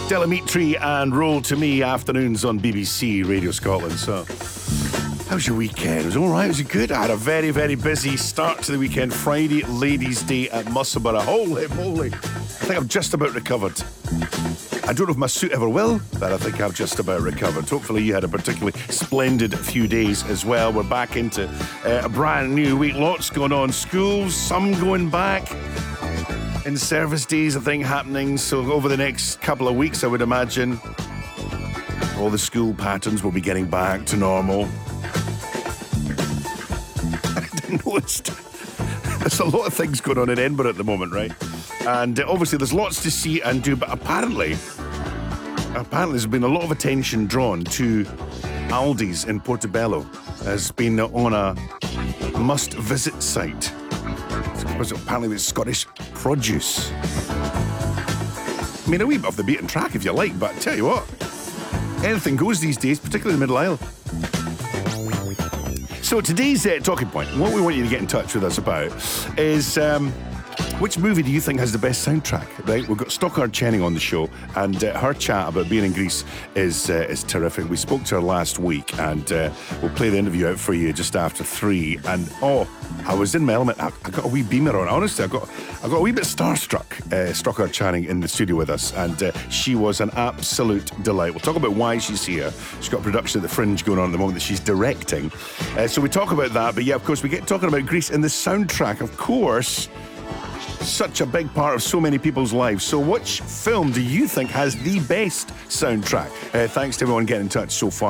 Delamitri and Roll to Me afternoons on BBC Radio Scotland. So, how was your weekend? It was all right. Was it good? I had a very, very busy start to the weekend. Friday, Ladies' Day at Musselburgh. Holy moly! I think I've just about recovered. I don't know if my suit ever will, but I think I've just about recovered. Hopefully you had a particularly splendid few days as well. We're back into a brand new week. Lots going on. Schools, some going back. In service days, I think, happening. So over the next couple of weeks, I would imagine, all the school patterns will be getting back to normal. I didn't notice. There's a lot of things going on in Edinburgh at the moment, right? And obviously there's lots to see and do, but apparently there's been a lot of attention drawn to Aldi's in Portobello as being on a must-visit site. Because apparently it's Scottish produce. I mean, a wee bit off the beaten track if you like, but I tell you what, anything goes these days, particularly in the Middle Isle. So today's talking point, what we want you to get in touch with us about is which movie do you think has the best soundtrack? Right, we've got Stockard Channing on the show, and her chat about being in Greece is terrific. We spoke to her last week, and we'll play the interview out for you just after 3. And I was in my element. I got a wee beamer on. Honestly, I got a wee bit starstruck. Stockard Channing in the studio with us, and she was an absolute delight. We'll talk about why she's here. She's got a production at the Fringe going on at the moment that she's directing. So we talk about that. But yeah, of course, we get talking about Greece and the soundtrack, of course. Such a big part of so many people's lives. So which film do you think has the best soundtrack? Thanks to everyone getting in touch so far.